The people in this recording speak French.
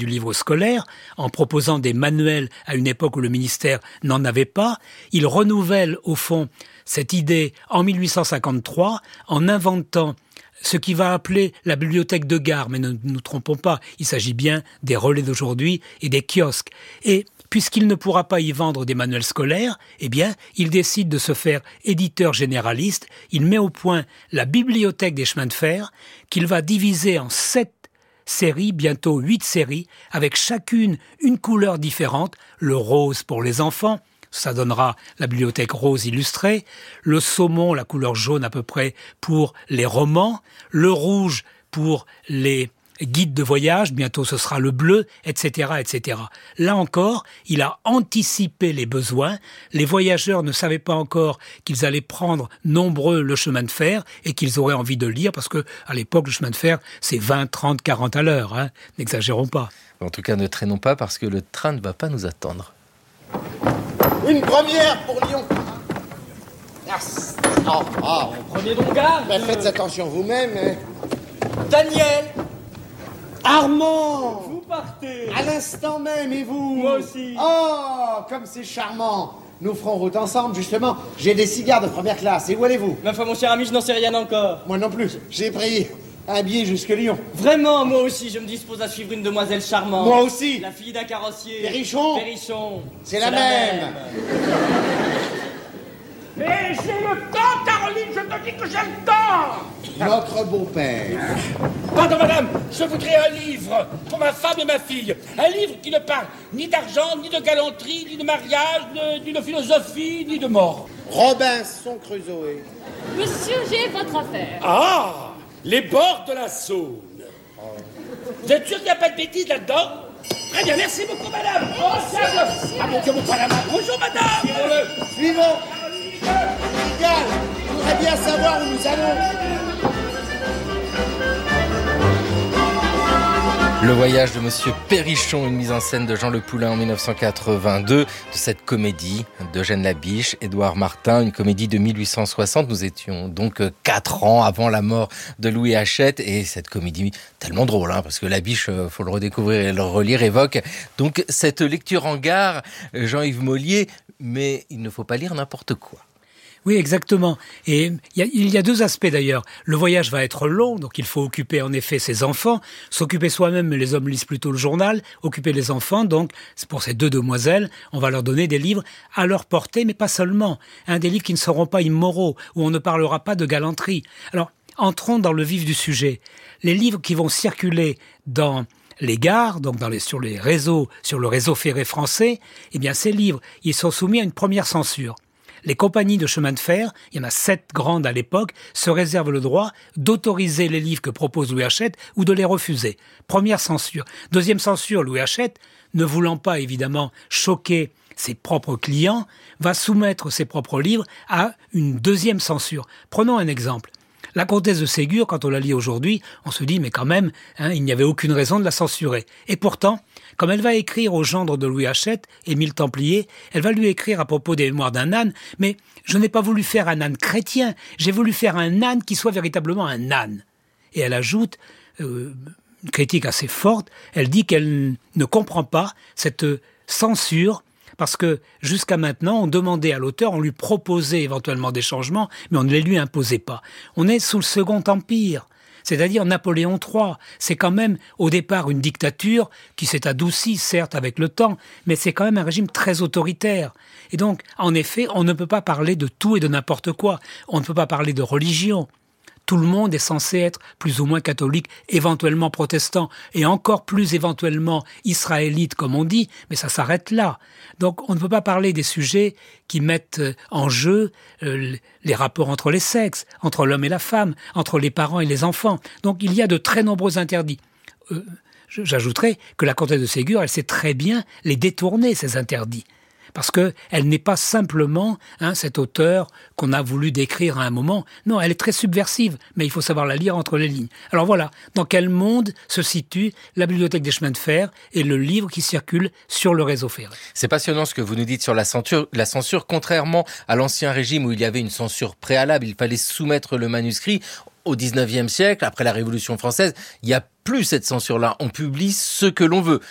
du livre scolaire, en proposant des manuels à une époque où le ministère n'en avait pas. Il renouvelle, au fond, cette idée en 1853 en inventant ce qu'il va appeler la bibliothèque de gare. Mais ne nous trompons pas, il s'agit bien des relais d'aujourd'hui et des kiosques. Et puisqu'il ne pourra pas y vendre des manuels scolaires, eh bien, il décide de se faire éditeur généraliste. Il met au point la bibliothèque des chemins de fer, qu'il va diviser en 7 séries, bientôt 8 séries, avec chacune une couleur différente. Le rose pour les enfants, ça donnera la bibliothèque rose illustrée. Le saumon, la couleur jaune à peu près, pour les romans. Le rouge pour les guide de voyage, bientôt ce sera le bleu, etc., etc. Là encore, il a anticipé les besoins. Les voyageurs ne savaient pas encore qu'ils allaient prendre nombreux le chemin de fer et qu'ils auraient envie de lire, parce que à l'époque, le chemin de fer, c'est 20, 30, 40 à l'heure. N'exagérons pas. En tout cas, ne traînons pas parce que le train ne va pas nous attendre. Une première pour Lyon. Merci. Prenez donc garde. Faites attention vous-même. Daniel, Armand, vous partez. à l'instant même, et vous? Moi aussi. Oh, comme c'est charmant. Nous ferons route ensemble, justement. J'ai des cigares de première classe. Et où allez-vous? Ma foi, mon cher ami, je n'en sais rien encore. Moi non plus. J'ai pris un billet jusque Lyon. Vraiment, moi aussi, je me dispose à suivre une demoiselle charmante. Moi aussi. La fille d'un carrossier. Perrichon. C'est la même. Mais j'ai le temps, Caroline, je te dis que j'ai le temps. Notre beau-père. Pardon, madame, je voudrais un livre pour ma femme et ma fille. Un livre qui ne parle ni d'argent, ni de galanterie, ni de mariage, ni de philosophie, ni de mort. Robinson Crusoe. Monsieur, j'ai votre affaire. Ah, les bords de la Saône. Vous êtes sûr qu'il n'y a pas de bêtises là-dedans? Très bien, merci beaucoup, madame. Ah, mon Dieu, mon Panama. Bonjour, madame. Suivons. Égal, je voudrais bien savoir où nous allons. Le voyage de Monsieur Perrichon, une mise en scène de Jean Le Poulain en 1982, de cette comédie d'Eugène Labiche, Édouard Martin, une comédie de 1860. Nous étions donc 4 ans avant la mort de Louis Hachette, et cette comédie tellement drôle, parce que Labiche, faut le redécouvrir et le relire, évoque donc cette lecture en gare, Jean-Yves Mollier, mais il ne faut pas lire n'importe quoi. Oui, exactement. Et il y a 2 aspects d'ailleurs. Le voyage va être long, donc il faut occuper en effet ses enfants. S'occuper soi-même, mais les hommes lisent plutôt le journal. Occuper les enfants, donc pour ces 2 demoiselles, on va leur donner des livres à leur portée, mais pas seulement. Des livres qui ne seront pas immoraux, où on ne parlera pas de galanterie. Alors, entrons dans le vif du sujet. Les livres qui vont circuler dans les gares, donc sur le réseau ferré français, eh bien ces livres, ils sont soumis à une première censure. Les compagnies de chemin de fer, il y en a 7 grandes à l'époque, se réservent le droit d'autoriser les livres que propose Louis Hachette ou de les refuser. Première censure. Deuxième censure, Louis Hachette, ne voulant pas évidemment choquer ses propres clients, va soumettre ses propres livres à une deuxième censure. Prenons un exemple. La comtesse de Ségur, quand on la lit aujourd'hui, on se dit mais quand même, il n'y avait aucune raison de la censurer. Et pourtant, comme elle va écrire au gendre de Louis Hachette, Émile Templier, elle va lui écrire à propos des mémoires d'un âne, mais je n'ai pas voulu faire un âne chrétien, j'ai voulu faire un âne qui soit véritablement un âne. Et elle ajoute, une critique assez forte, elle dit qu'elle ne comprend pas cette censure, parce que jusqu'à maintenant, on demandait à l'auteur, on lui proposait éventuellement des changements, mais on ne les lui imposait pas. On est sous le Second Empire, c'est-à-dire Napoléon III. C'est quand même au départ une dictature qui s'est adoucie, certes, avec le temps, mais c'est quand même un régime très autoritaire. Et donc, en effet, on ne peut pas parler de tout et de n'importe quoi. On ne peut pas parler de religion. Tout le monde est censé être plus ou moins catholique, éventuellement protestant, et encore plus éventuellement israélite, comme on dit, mais ça s'arrête là. Donc on ne peut pas parler des sujets qui mettent en jeu les rapports entre les sexes, entre l'homme et la femme, entre les parents et les enfants. Donc il y a de très nombreux interdits. J'ajouterais que la comtesse de Ségur, elle sait très bien les détourner, ces interdits. Parce qu'elle n'est pas simplement cet auteur qu'on a voulu décrire à un moment. Non, elle est très subversive, mais il faut savoir la lire entre les lignes. Alors voilà, dans quel monde se situe la bibliothèque des chemins de fer et le livre qui circule sur le réseau ferré. C'est passionnant ce que vous nous dites sur la censure. Contrairement à l'ancien régime où il y avait une censure préalable, il fallait soumettre le manuscrit. Au 19e siècle, après la Révolution française, il n'y a plus cette censure-là. On publie ce que l'on veut.